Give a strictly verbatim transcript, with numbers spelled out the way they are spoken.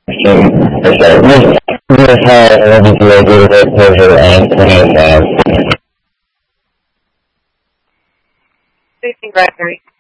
This this had an overview of the closure and twenty-five. Facing Gregory.